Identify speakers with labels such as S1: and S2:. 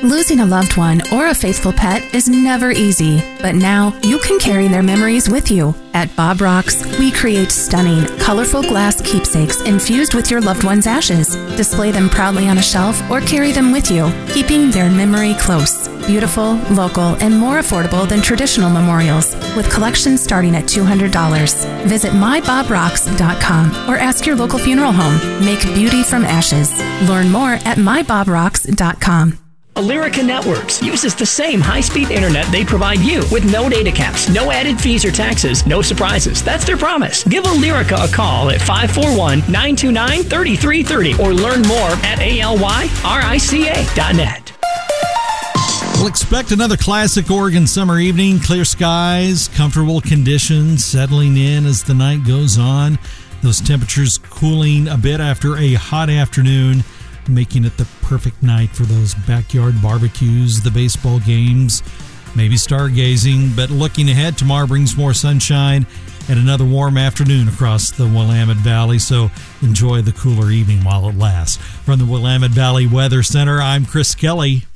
S1: Losing a loved one or a faithful pet is never easy, but now you can carry their memories with you. At Bob Rocks, we create stunning, colorful glass keepsakes infused with your loved one's ashes. Display them proudly on a shelf or carry them with you, keeping their memory close. Beautiful, local, and more affordable than traditional memorials, with collections starting at $200. Visit mybobrocks.com or ask your local funeral home. Make beauty from ashes. Learn more at mybobrocks.com.
S2: Alerica Networks uses the same high-speed internet they provide you with no data caps, no added fees or taxes, no surprises. That's their promise. Give Alerica a call at 541-929-3330 or learn more at alyrica.net.
S3: We'll expect another classic Oregon summer evening. Clear skies, comfortable conditions settling in as the night goes on. Those temperatures cooling a bit after a hot afternoon, making it the perfect night for those backyard barbecues, the baseball games, maybe stargazing. But looking ahead, tomorrow brings more sunshine and another warm afternoon across the Willamette Valley, so enjoy the cooler evening while it lasts. From the Willamette Valley Weather Center, I'm Chris Kelly.